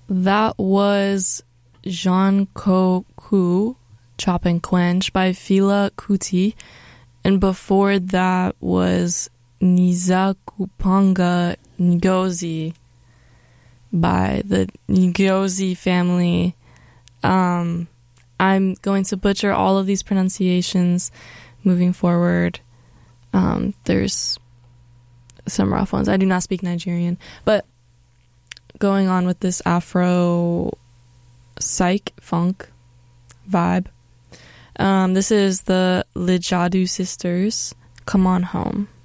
That was Jean Koku, Chop and Quench by Fela Kuti. And before that was Nizakupanga Ngozi by the Ngozi family. I'm going to butcher all of these pronunciations moving forward. There's some rough ones. I do not speak Nigerian. But going on with this Afro psych funk vibe, this is the Lijadu Sisters, Come On Home.